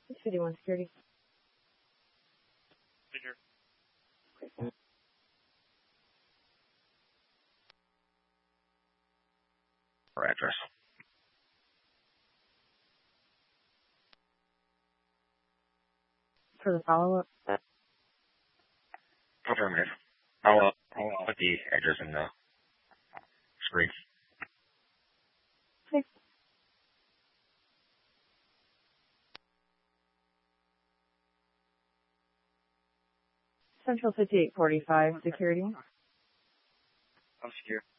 651 security. Or address. For the follow-up? Affirmative. I'll put the address in the screen. Okay. Central 5845 security. I'm secure.